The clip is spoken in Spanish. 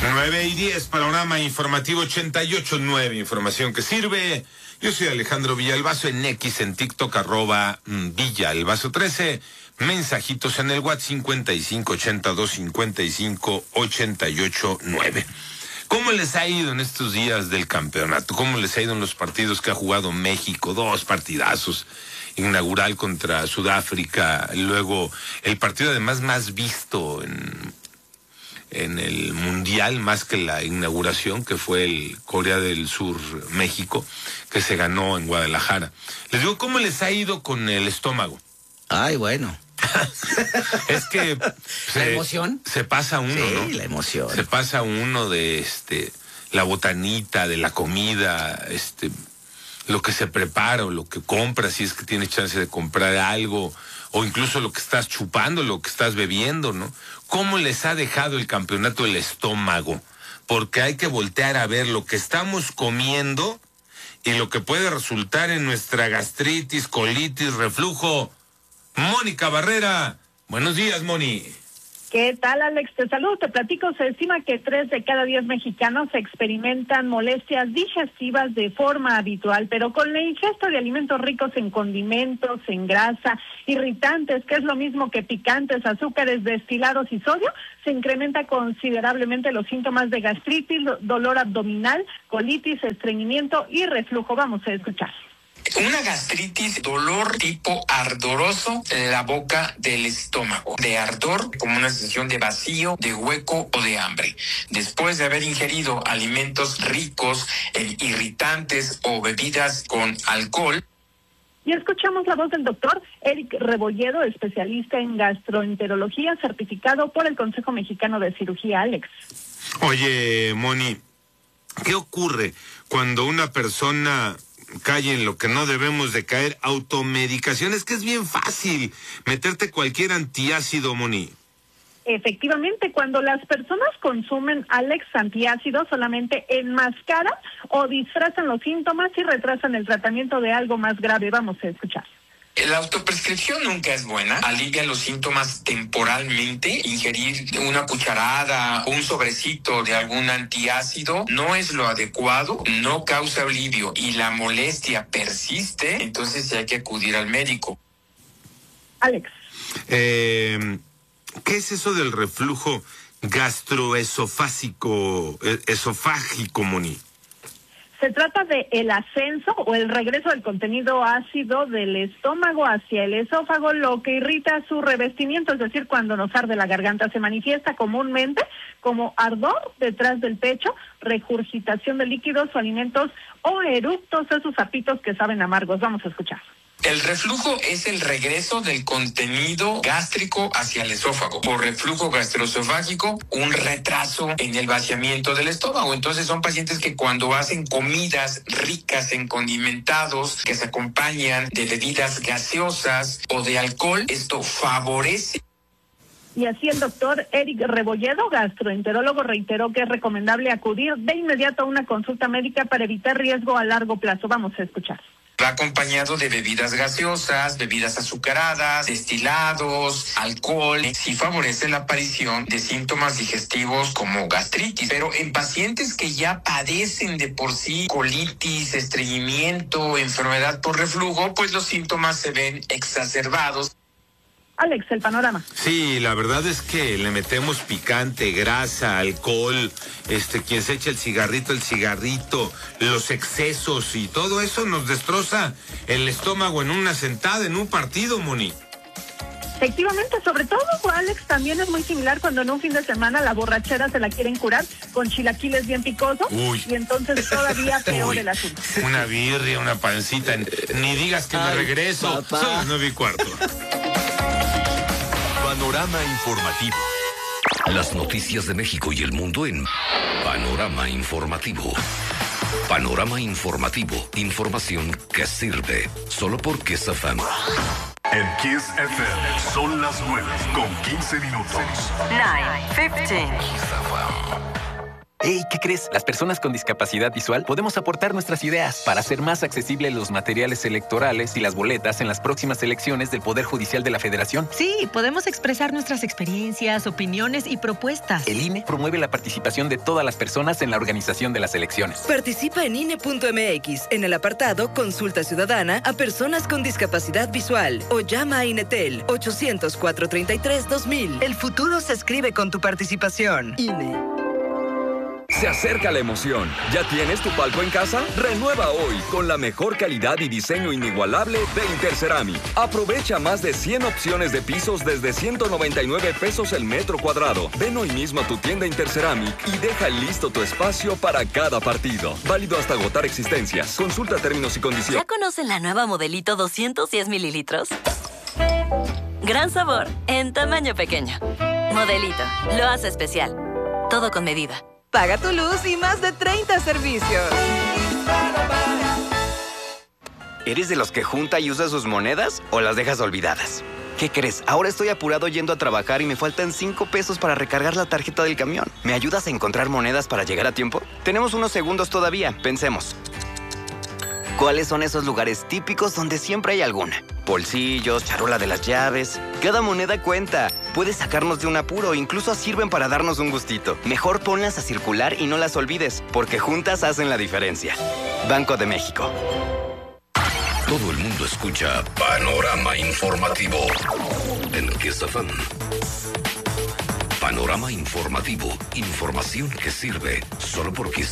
9:10, panorama informativo 88.9, información que sirve. Yo soy Alejandro Villalbazo, en X, en TikTok, @Villalbazo13. Mensajitos en el WhatsApp 55825588.9. ¿Cómo les ha ido en estos días del campeonato? ¿Cómo les ha ido en los partidos que ha jugado México? 2 partidazos. Inaugural contra Sudáfrica, luego el partido además más visto en el Mundial, más que la inauguración, que fue el Corea del Sur-México, que se ganó en Guadalajara. Les digo, ¿cómo les ha ido con el estómago? Ay, bueno. Es que la emoción se pasa uno, sí, ¿no? La emoción. Se pasa uno de la botanita, de la comida, lo que se prepara o lo que compras, si es que tienes chance de comprar algo, o incluso lo que estás chupando, lo que estás bebiendo, ¿no? ¿Cómo les ha dejado el campeonato el estómago? Porque hay que voltear a ver lo que estamos comiendo y lo que puede resultar en nuestra gastritis, colitis, reflujo. Mónica Barrera, buenos días, Moni. ¿Qué tal, Alex? Te saludo, te platico. Se estima que 3 de cada 10 mexicanos experimentan molestias digestivas de forma habitual, pero con la ingesta de alimentos ricos en condimentos, en grasa, irritantes, que es lo mismo que picantes, azúcares, destilados y sodio, se incrementa considerablemente los síntomas de gastritis, dolor abdominal, colitis, estreñimiento y reflujo. Vamos a escuchar. Una gastritis, dolor tipo ardoroso en la boca del estómago, de ardor como una sensación de vacío, de hueco o de hambre. Después de haber ingerido alimentos ricos en irritantes o bebidas con alcohol. Y escuchamos la voz del doctor Eric Rebolledo, especialista en gastroenterología, certificado por el Consejo Mexicano de Cirugía, Alex. Oye, Moni, ¿qué ocurre cuando una persona cae en lo que no debemos de caer? Automedicación. Es que es bien fácil meterte cualquier antiácido, Moni. Efectivamente, cuando las personas consumen, Alex, antiácidos, solamente enmascaran o disfrazan los síntomas y retrasan el tratamiento de algo más grave. Vamos a escuchar. La autoprescripción nunca es buena, alivia los síntomas temporalmente. Ingerir una cucharada o un sobrecito de algún antiácido no es lo adecuado, no causa alivio y la molestia persiste, entonces hay que acudir al médico. Alex. ¿Qué es eso del reflujo gastroesofágico, Moni? Se trata de el ascenso o el regreso del contenido ácido del estómago hacia el esófago, lo que irrita su revestimiento, es decir, cuando nos arde la garganta. Se manifiesta comúnmente como ardor detrás del pecho, regurgitación de líquidos o alimentos o eructos, esos sapitos que saben amargos. Vamos a escuchar. El reflujo es el regreso del contenido gástrico hacia el esófago. Por reflujo gastroesofágico, un retraso en el vaciamiento del estómago. Entonces son pacientes que cuando hacen comidas ricas en condimentados, que se acompañan de bebidas gaseosas o de alcohol, esto favorece. Y así el doctor Eric Rebolledo, gastroenterólogo, reiteró que es recomendable acudir de inmediato a una consulta médica para evitar riesgo a largo plazo. Vamos a escuchar. Va acompañado de bebidas gaseosas, bebidas azucaradas, destilados, alcohol. Sí favorece la aparición de síntomas digestivos como gastritis. Pero en pacientes que ya padecen de por sí colitis, estreñimiento, enfermedad por reflujo, pues los síntomas se ven exacerbados. Alex, el panorama. Sí, la verdad es que le metemos picante, grasa, alcohol, quien se echa el cigarrito, los excesos y todo eso nos destroza el estómago en una sentada, en un partido, Moni. Efectivamente, sobre todo, Alex, también es muy similar cuando en un fin de semana la borrachera se la quieren curar con chilaquiles bien picosos. Uy. Y entonces todavía peor el asunto. Una birria, una pancita, ni digas que me regreso. Papá. Son las 9:15. Panorama informativo. Las noticias de México y el mundo en Panorama Informativo. Panorama Informativo. Información que sirve. Solo por Kiss FM. En Kiss FM son las 9:15 minutos. 9:15. Hey, ¿qué crees? Las personas con discapacidad visual podemos aportar nuestras ideas para hacer más accesibles los materiales electorales y las boletas en las próximas elecciones del Poder Judicial de la Federación. Sí, podemos expresar nuestras experiencias, opiniones y propuestas. El INE promueve la participación de todas las personas en la organización de las elecciones. Participa en INE.mx en el apartado Consulta Ciudadana a personas con discapacidad visual o llama a INETEL 800-433-2000. El futuro se escribe con tu participación. INE. Se acerca la emoción. ¿Ya tienes tu palco en casa? Renueva hoy con la mejor calidad y diseño inigualable de Interceramic. Aprovecha más de 100 opciones de pisos desde 199 pesos el metro cuadrado. Ven hoy mismo a tu tienda Interceramic y deja listo tu espacio para cada partido. Válido hasta agotar existencias. Consulta términos y condiciones. ¿Ya conocen la nueva Modelito 210 mililitros? Gran sabor, en tamaño pequeño. Modelito, lo hace especial. Todo con medida. Paga tu luz y más de 30 servicios. ¿Eres de los que junta y usa sus monedas o las dejas olvidadas? ¿Qué crees? Ahora estoy apurado yendo a trabajar y me faltan 5 pesos para recargar la tarjeta del camión. ¿Me ayudas a encontrar monedas para llegar a tiempo? Tenemos unos segundos todavía, pensemos. ¿Cuáles son esos lugares típicos donde siempre hay alguna? Bolsillos, charola de las llaves. Cada moneda cuenta. Puedes sacarnos de un apuro, incluso sirven para darnos un gustito. Mejor ponlas a circular y no las olvides, porque juntas hacen la diferencia. Banco de México. Todo el mundo escucha Panorama Informativo en Kiss FM. Panorama Informativo. Información que sirve solo por Kiss